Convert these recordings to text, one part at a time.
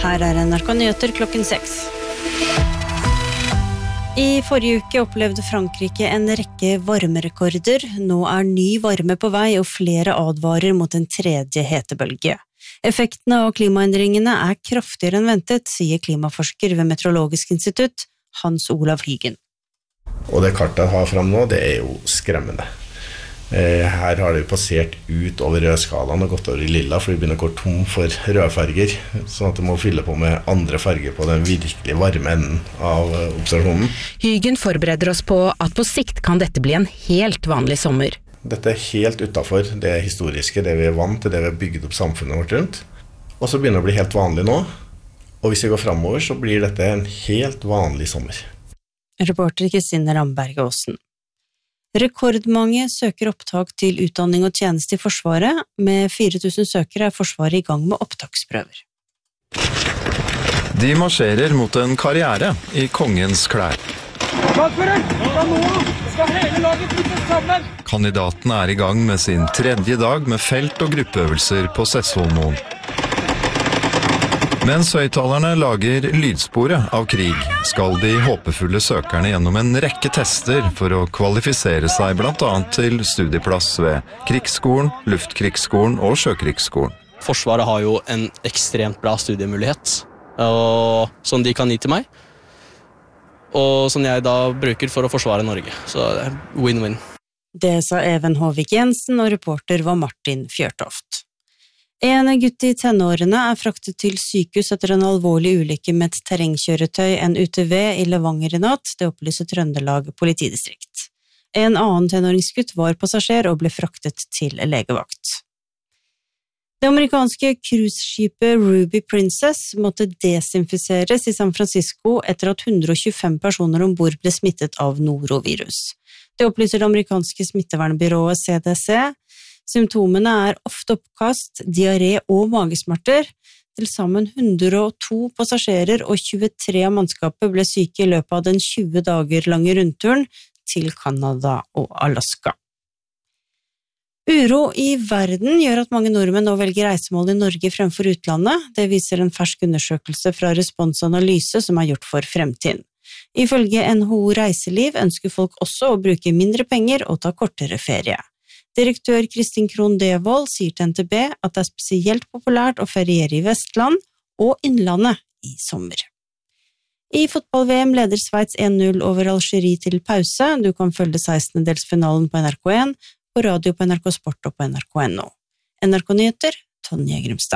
Her NRK Nyheter klokken 6. I forrige uke opplevde Frankrike en rekke varmerekorder. Nå ny varme på vei, og flere advarer mot en tredje hetebølge. Effektene av klimaendringene kraftigere enn ventet, sier klimaforsker ved Meteorologisk institutt, Hans Olav Hyggen. Og det kartet jeg har frem nå, det jo skremmende. Her har det passert ut over rødskalaen og gått over I lilla, for vi begynner å gå tom for rødfarger, sånn at det må fylle på med andre farger på den virkelig varme enden av observasjonen. Hyggen forbereder oss på at på sikt kan dette bli en helt vanlig sommer. Dette helt utenfor det historiske, det vi vant til, det vi har bygget opp samfunnet vårt rundt. Og så begynner det å bli helt vanlig nå, og hvis vi går fremover, så blir dette en helt vanlig sommer. Reporter Kristine Ramberg Aasen. Rekordmange søker opptak til utdanning og tjeneste I Forsvaret. Med 4000 søkere Forsvaret I gang med opptaksprøver. De marsjerer mot en karriere I kongens klær. Kandidatene I gang med sin tredje dag med felt- og gruppeøvelser på Sessvollmoen. Mens høyttalerne lager lydsporet av krig, skal de håpefulle søkerne gjennom en rekke tester for å kvalifisere seg blant annet til studieplass ved Krigsskolen, Luftkrigsskolen og Sjøkrigsskolen. Forsvaret har jo en ekstremt bra studiemulighet, som de kan gi til meg, og som jeg da bruker for å forsvare Norge. Så det win-win. Det sa Even Håvik Jensen, og reporter var Martin Fjørtoft. En gutt I tenårene fraktet til sykehus etter en alvorlig ulykke med et terrengkjøretøy, en UTV I Levanger I natt, det opplyser Trøndelag politidistrikt. En annen tenåringsgutt var passasjer og ble fraktet til legevakt. Det amerikanske cruiseskipet Ruby Princess måtte desinfiseres I San Francisco etter at 125 personer ombord ble smittet av norovirus. Det opplyser det amerikanske smittevernbyrået CDC. Symptomene ofte oppkast, diaré og magesmerter. Til sammen 102 passasjerer og 23 av mannskapet ble syke I løpet av den 20 dager lange rundturen til Canada og Alaska. Uro I verden gjør at mange nordmenn nå velger reisemål I Norge fremfor utlandet. Det viser en fersk undersøkelse fra Responsanalyse som gjort for Fremtiden. Ifølge NHO Reiseliv ønsker folk også å bruke mindre penger og ta kortere ferie. Direktør Kristin Krohn Devold sier til NTB at det spesielt populært å feriere I Vestland og Innlandet I sommer. I fotball-VM leder Sveits 1-0 over Algerie til pause. Du kan følge 16-delsfinalen på NRK1, på radio på NRK Sport og på NRK.no. NRK Nyheter, Tonje Grimstad.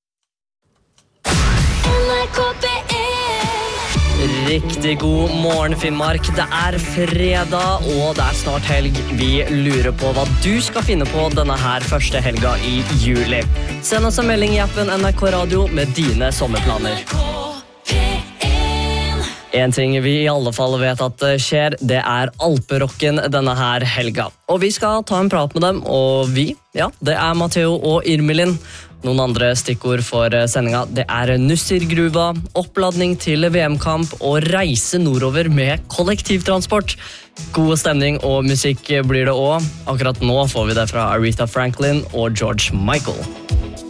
Riktig god morgen, Finnmark. Det fredag, og det snart helg. Vi lurer på hva du skal finne på denne her første helga I juli. Send oss en melding I appen NRK Radio med dine sommerplaner. En ting vi I alle fall vet at skjer, det Alperocken denne her helga. Og vi skal ta en prat med dem, og vi, det Matteo og Irmelin. Noen andre stikkord for sendinga, det Nussirgruva, oppladning til VM-kamp og reise nordover med kollektivtransport. God stemning og musikk blir det også. Akkurat nå får vi det fra Aretha Franklin og George Michael.